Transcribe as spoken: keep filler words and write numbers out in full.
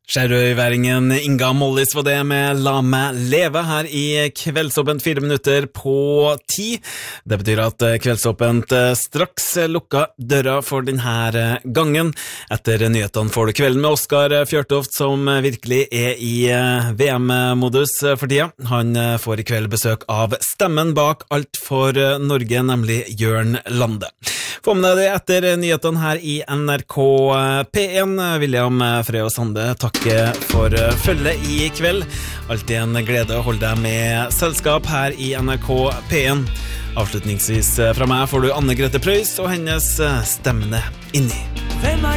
Skjerøyværingen Inga Mollis var det med La meg leve her i Kveldsåpent fire minutter på ti. Det betyr at Kveldsåpent straks lukka døra for denne gangen. Etter nyhetene får du Kvelden med Oskar Fjørtoft, som virkelig er i V M-modus for tida. Han får i kveld besøk av stemmen bak alt for Norge, nemlig Jørn Lande. Få med deg det etter nyhetene her i N R K P en. William Frey og Sande, takk for følget i kveld. Alltid en glede å holde deg med selskap her i N R K P en. Avslutningsvis fra meg får du Anne Grete Preus og hennes Stemmene inni.